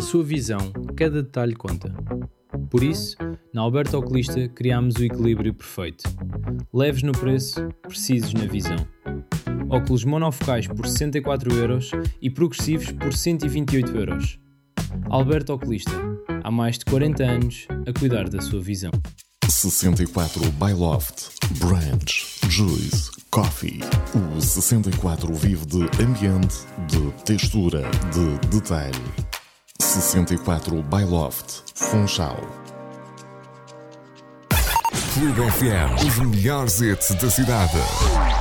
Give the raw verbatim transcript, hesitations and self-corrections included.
sua visão, cada detalhe conta. Por isso, na Alberto Oculista criámos o equilíbrio perfeito. Leves no preço, precisos na visão. Óculos monofocais por sessenta e quatro euros e progressivos por cento e vinte e oito euros. Alberto Oculista, há mais de quarenta anos a cuidar da sua visão. sessenta e quatro by Loft, Branch, Juice, Coffee. O sessenta e quatro vive de ambiente, de textura, de detalhe. sessenta e quatro by Loft, Funchal. Clube F M, os melhores hits da cidade.